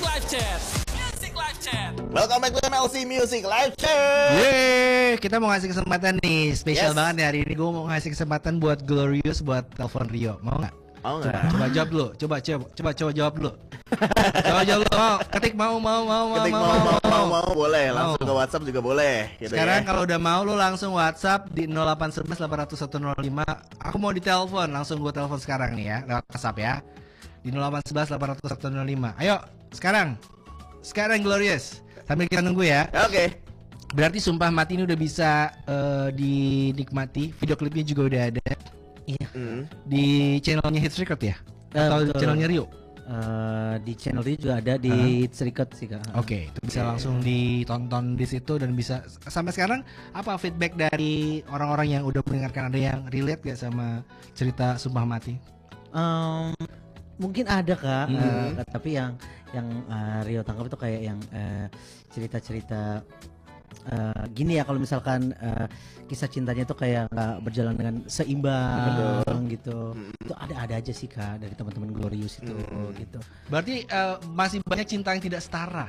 Live Chat. Music Live Chat. Welcome back to MLC Music Live Chat. Yeay, kita mau ngasih kesempatan nih, spesial Yes. banget nih hari ini. Gue mau ngasih kesempatan buat Glorious buat telepon Rio. Mau nggak? Mau nggak? Coba jawab dulu. Coba jawab dulu. Coba jawab dulu. Mau ketik mau. Ketik mau boleh. Langsung ke WhatsApp juga boleh. Gitu Sekarang ya. kalau udah mau lu langsung WhatsApp di 0811 800 105. Aku mau ditelepon, langsung gue telepon sekarang nih ya, lewat WhatsApp ya. Di 0811 800 105. Ayo, sekarang Glorious. Sambil kita nunggu ya. Oke. Berarti Sumpah Mati ini udah bisa dinikmati. Video klipnya juga udah ada. Iya. Di channelnya Hits Record ya? Atau betul. channelnya Rio? Di channel itu juga ada di Hits Record sih Kak. Oke, itu bisa langsung ditonton di situ dan bisa sampai sekarang apa feedback dari orang-orang yang udah mendengarkan, ada yang relate gak sama cerita Sumpah Mati? Mungkin ada Kak, tapi yang Rio tangkap itu kayak yang cerita-cerita gini ya, kalau misalkan kisah cintanya itu kayak nggak berjalan dengan seimbang gitu. Itu ada aja sih Kak dari teman-teman Glorious itu gitu. Berarti masih banyak cinta yang tidak setara.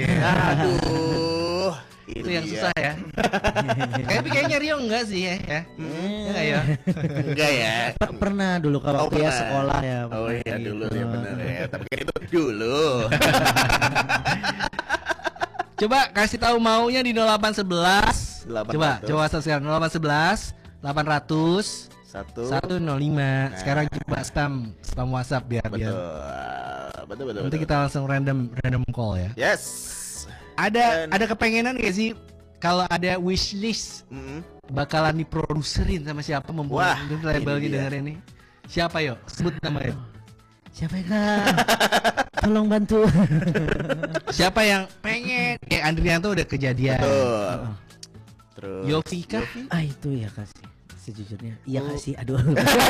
Aduh. Itu yang dia. susah ya. Tapi kayaknya Rio enggak sih ya. Ya nggak ya? Enggak ya. Pernah dulu kalau Oh, ya pernah. sekolah ya. Oh iya gitu. dulu ya benar ya. Tapi kan itu dulu. Coba kasih tahu maunya di 0811. 800. Coba WhatsApp sekarang 0811 800 Satu. 105. Sekarang coba spam WhatsApp biar Betul. nanti kita langsung random call ya. Yes. Ada kepengenan gak sih kalau ada wishlist bakalan diproduserin sama siapa, membuat Wah, labelnya ini dia. denger ini? Siapa yo? Sebut nama yo. Siapa ya Kak? Tolong bantu. Siapa yang pengen? Kayak Andrianto udah kejadian. Betul. Terus. Yofi kah? Itu ya Kak sih. Sejujurnya iya Kak sih. Aduh.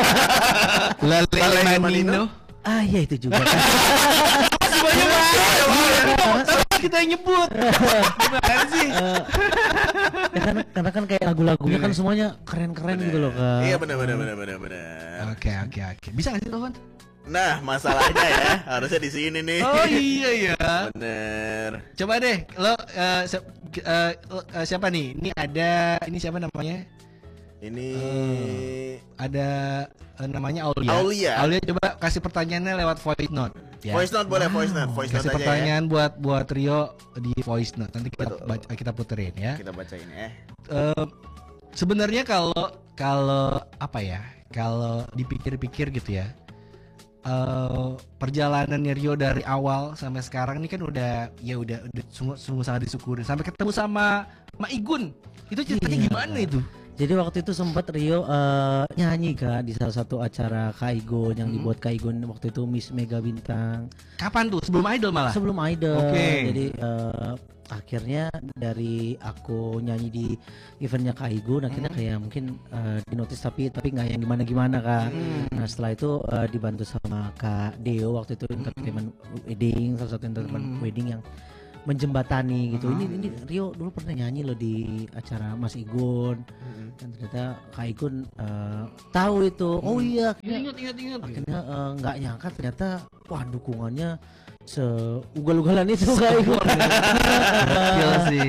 Lale Manino. Ya itu juga Kak. Semuanya banget. Kita yang nyebut. Gimana sih? Ya karena kan kayak lagu-lagunya kan semuanya keren-keren gitu loh Kak. Iya benar. Oke. Bisa nggak sih telepon? Nah, masalahnya ya, harusnya di sini nih. Oh iya ya. Bener. Coba deh, lo siapa nih? Ini siapa namanya? Ini Ada namanya Aulia. Aulia. Coba kasih pertanyaannya lewat voice note. Ya. voice note boleh, voice note Kasih aja pertanyaan buat Rio di voice note. Nanti kita puterin ya. ya. Kita bacain ya. Sebenarnya kalau apa ya? Kalau dipikir-pikir gitu ya. Perjalanannya Rio dari awal sampai sekarang ini kan udah sungguh sangat disyukuri. Sampai ketemu sama Ma Igun. Itu ceritanya Iya, gimana Kak. itu? Jadi waktu itu sempat Rio nyanyi Kak di salah satu acara Kaigon yang dibuat Kaigon waktu itu Miss Mega Bintang. Kapan tuh? Sebelum Idol malah? Sebelum Idol. Oke. Jadi akhirnya dari aku nyanyi di eventnya Kaigon, akhirnya kayak mungkin dinotis tapi nggak yang gimana Kak. Nah setelah itu dibantu sama Kak Deo waktu itu entertainment wedding, salah satu entertainment wedding yang menjembatani gitu. Ini Rio dulu pernah nyanyi loh di acara Mas Igun. Dan ternyata Kak Igun tahu itu. Oh iya, Ingat. akhirnya nggak nyangka ternyata wah dukungannya seugal-ugalan itu Kak Igun. Gokil sih.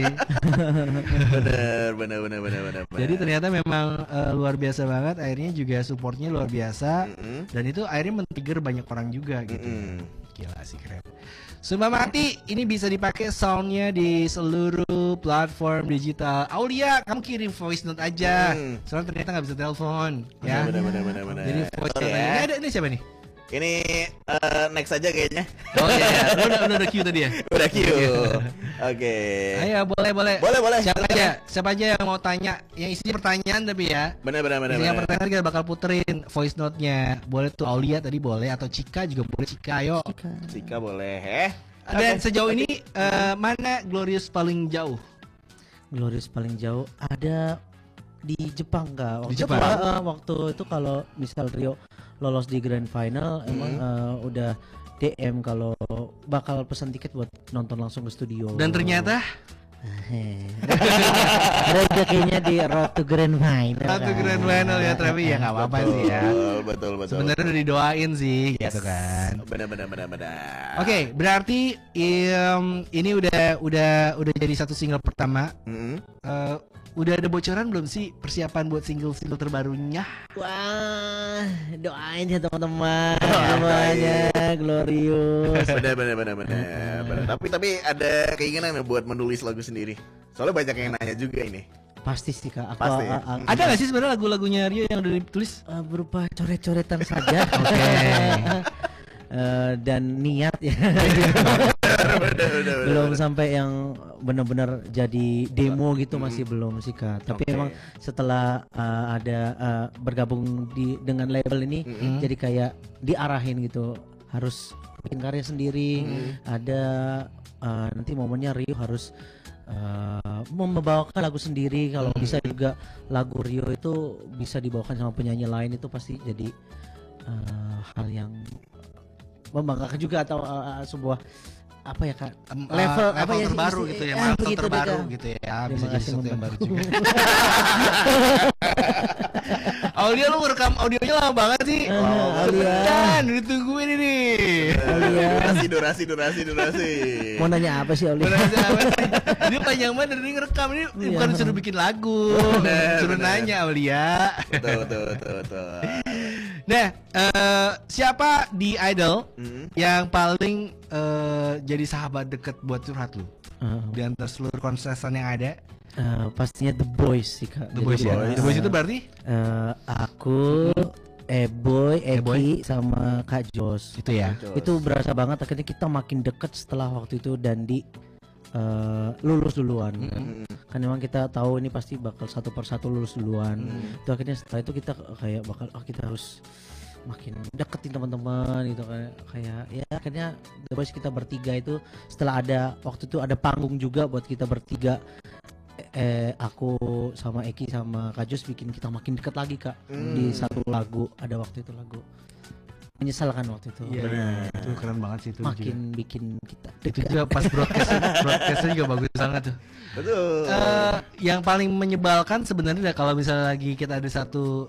Bener. Jadi ternyata memang luar biasa banget. Akhirnya juga supportnya luar biasa. Dan itu akhirnya men-trigger banyak orang juga gitu. Gila sih, keren. Sumpah Mati ini bisa dipakai soundnya di seluruh platform digital. Aulia, kamu kirim voice note aja. Soalnya ternyata nggak bisa telepon, ya. Bener. Jadi voice note ya. ini siapa nih? Ini next aja kayaknya. Oh iya, udah queue tadi ya. Udah queue. Oke. Ayo boleh. Boleh. Siapa aja yang mau tanya, yang isinya pertanyaan tapi ya. Bener. Isinya pertanyaan kita bakal puterin voice note-nya. Boleh tuh Aulia tadi boleh, atau Cika juga boleh. Cika, ayo. Cika boleh. Dan sejauh ini mana Glorious paling jauh? Glorious paling jauh ada di Jepang Kak. Di Jepang? Waktu itu kalau misal Rio lolos di grand final emang udah DM kalau bakal pesan tiket buat nonton langsung ke studio. Dan ternyata Rezekinya di Road to Grand Final. Road to Grand Final ya, tapi ya nggak apa-apa sih ya. Betul. Sebenarnya udah didoain sih, gitu kan. Benar. Oke, berarti ini udah jadi satu single pertama. Udah ada bocoran belum sih persiapan buat single terbarunya? Wah, doain ya teman-teman semuanya glorious. Benar. Tapi ada keinginan buat menulis lagu sendiri. Soalnya banyak yang nanya juga ini. Pasti sih Kak. Pasti. Ada nggak sih sebenarnya lagu-lagunya Rio yang udah ditulis? Berupa coret-coretan saja. Oke. Dan niat ya. Belum sampai yang benar-benar jadi demo gitu, masih belum sih Kak. Tapi emang setelah ada bergabung dengan label ini, jadi kayak diarahin gitu, harus bikin karya sendiri. Ada nanti momennya Rio harus membawakan lagu sendiri. Kalau bisa juga lagu Rio itu bisa dibawakan sama penyanyi lain, itu pasti jadi hal yang membanggakan juga, atau sebuah apa ya Kak, level apa ya, terbaru gitu ya, milestone terbaru gitu ya, bisa jadi sesuatu yang baru juga. Aulia, lu ngerekam audionya lama banget sih. Dan ditungguin ini. Durasi. Mau nanya apa sih Aulia? Ini panjang banget, ini ngerekam ini bukan suruh bikin lagu, suruh nanya Aulia. Betul. Nah, siapa di Idol yang paling jadi sahabat deket buat curhat lu? Di antara seluruh kontestan yang ada? Pastinya The Boys sih Kak. The Boys ya? The Boys itu berarti? Aku, Eboy, Eki, sama Kak Jos. Itu ya? Itu berasa banget, akhirnya kita makin deket setelah waktu itu Dandi lulus duluan. Kan memang kita tahu ini pasti bakal satu persatu lulus duluan. Itu akhirnya setelah itu kita kayak bakal kita harus makin deketin teman-teman gitu, kayak ya akhirnya The Boys kita bertiga itu setelah ada waktu itu ada panggung juga buat kita bertiga, aku sama Eki sama Kak Jos bikin kita makin deket lagi Kak. Di satu lagu, ada waktu itu lagu Menyesalkan waktu itu. Iya, itu keren banget sih itu. Makin juga bikin kita Itu dekat. juga pas broadcastnya juga bagus banget tuh. Betul. Yang paling menyebalkan sebenarnya kalau misalnya lagi kita ada satu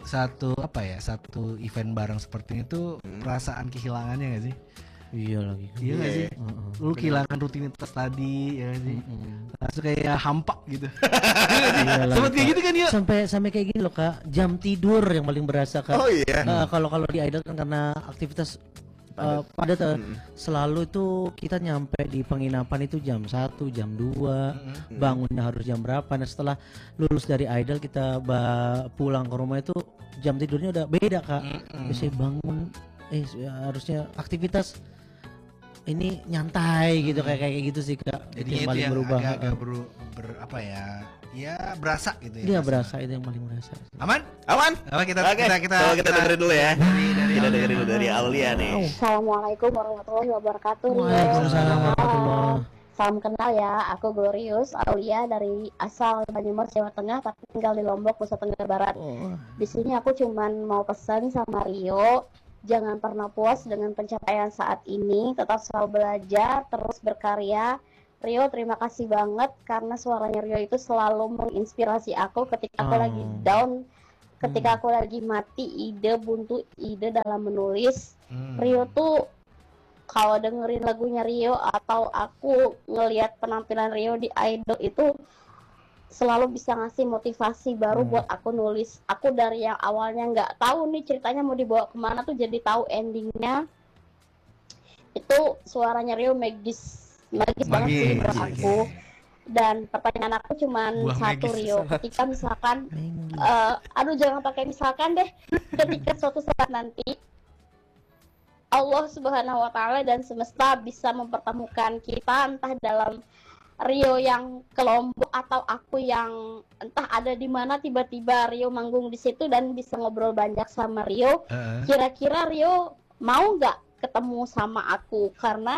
event bareng seperti itu, perasaan kehilangannya nggak sih? Iya lagi. Iya nggak sih? Lu kehilangan rutinitas tadi, ya nggak sih? Langsung kayak hampa gitu. Sempet kayak gitu kan ya? Sampai kayak gini loh Kak, jam tidur yang paling berasa Kak. Oh iya. Kalau di Idol kan karena aktivitas padat, selalu itu kita nyampe di penginapan itu jam 1, jam 2, bangunnya harus jam berapa. Nah setelah lulus dari Idol kita pulang ke rumah itu jam tidurnya udah beda Kak. Biasanya bangun harusnya aktivitas ini nyantai gitu, kayak gitu sih Kak. Jadi yang paling berubah. agak apa ya? Ya berasa gitu ya. Dia berasa, itu yang paling berasa. Aman? Oke, kita dengerin dulu ya. Kita dengerin dulu dari Aulia nih. Assalamualaikum warahmatullahi wabarakatuh. Waalaikumsalam warahmatullahi. Salam kenal ya, aku Glorious Aulia dari asal Banyumas, Jawa Tengah, tapi tinggal di Lombok, Nusa Tenggara Barat. Di sini aku cuman mau pesan sama Rio, jangan pernah puas dengan pencapaian saat ini, tetap selalu belajar, terus berkarya. Rio, terima kasih banget karena suaranya Rio itu selalu menginspirasi aku ketika aku lagi down, ketika aku lagi mati buntu ide dalam menulis. Rio tuh kalau dengerin lagunya Rio atau aku ngelihat penampilan Rio di Idol itu selalu bisa ngasih motivasi baru buat aku nulis. Aku dari yang awalnya nggak tahu nih ceritanya mau dibawa kemana tuh jadi tahu endingnya. Itu suaranya Rio magis banget sih buat aku. Dan pertanyaan aku cuman satu Rio, ketika misalkan jangan pakai misalkan deh, ketika suatu saat nanti Allah Subhanahu wa Ta'ala dan semesta bisa mempertemukan kita, entah dalam Rio yang ke Lombok atau aku yang entah ada di mana, tiba-tiba Rio manggung di situ dan bisa ngobrol banyak sama Rio. Kira-kira Rio mau nggak ketemu sama aku? Karena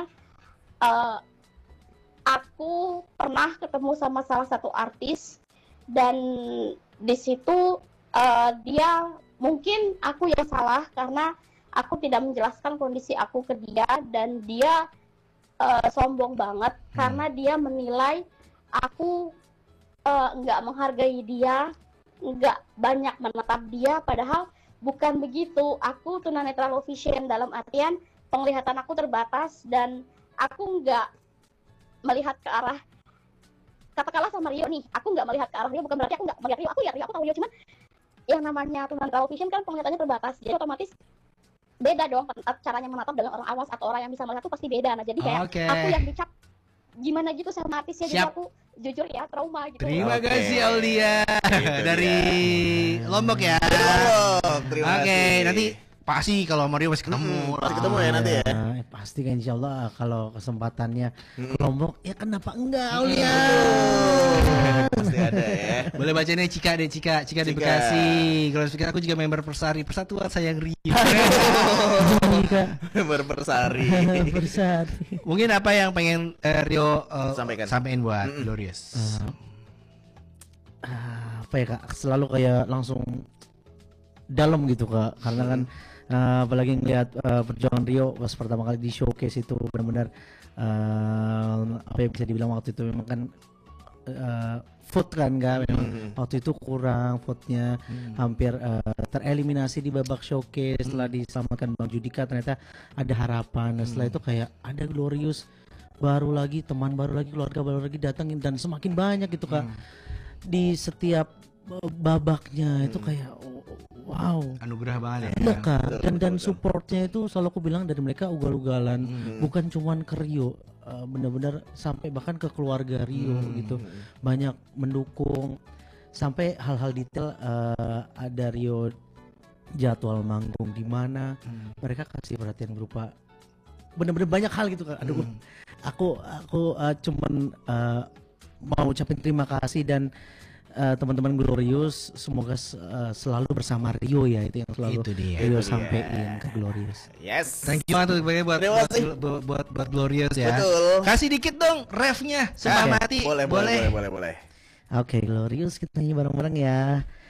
aku pernah ketemu sama salah satu artis dan di situ dia, mungkin aku yang salah karena aku tidak menjelaskan kondisi aku ke dia, dan dia sombong banget karena dia menilai aku nggak menghargai dia, nggak banyak menatap dia, padahal bukan begitu. Aku tunanetra low vision dalam artian penglihatan aku terbatas dan aku nggak melihat ke arah, katakanlah sama Rio nih, aku nggak melihat ke arah Rio, bukan berarti aku nggak melihat Rio, aku ya Rio, aku tahu Rio, cuman yang namanya tunanetra low vision kan penglihatannya terbatas, jadi otomatis beda dong caranya menatap dengan orang awas atau orang yang bisa melihat itu pasti beda. Nah jadi kayak aku yang dicap gimana gitu sama artisnya, jadi aku jujur ya trauma gitu. Terima kasih Aulia dari Lombok ya. Terima kasih. Nanti pasti kalau Mario masih ketemu. Pasti ketemu ya nanti ya. Pasti kan insya Allah kalau kesempatannya ke Lombok ya kenapa enggak Aulia? Pasti ada ya. Boleh bacanya Cika di Bekasi. Kalau pikir aku juga member Persari Persatuan Sayang Rio. Bersari. Mungkin apa yang pengen Rio sampaikan buat Glorious? Apa ya Kak? Selalu kayak langsung dalam gitu Kak, karena kan apalagi ngelihat perjuangan Rio pas pertama kali di showcase itu benar-benar apa yang bisa dibilang waktu itu memang kan food kan nggak memang waktu itu kurang foodnya, hampir tereliminasi di babak showcase. Setelah diselamatkan Bang Judika ternyata ada harapan. Nah, setelah itu kayak ada Glorious baru lagi, teman baru lagi, keluarga baru lagi datangin dan semakin banyak gitu Kak. Di setiap babaknya itu kayak wow, anugerah banget ya. Iya Kak, dan supportnya itu selalu aku bilang dari mereka ugal-ugalan, bukan cuman ke Rio, benar-benar sampai bahkan ke keluarga Rio gitu, banyak mendukung sampai hal-hal detail. Ada Rio jadwal manggung di mana, mereka kasih perhatian berupa benar-benar banyak hal gitu Kak. Aduh, aku cuman mau ucapin terima kasih dan teman-teman Glorious semoga selalu bersama Rio ya, itu yang selalu Rio sampein ke Glorious. Yes. Thank you banget buat Glorious ya. Betul. Kasih dikit dong refnya Sumpah Mati. Boleh. Oke, Glorious kita nyanyi bareng-bareng ya.